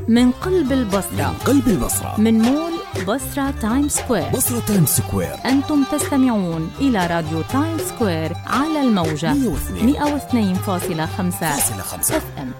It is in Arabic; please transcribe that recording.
من قلب البصرة، من قلب البصرة، من مول بصرة تايم سكوير. بصرة تايم سكوير. أنتم تستمعون إلى راديو تايم سكوير على الموجة 102.5 FM.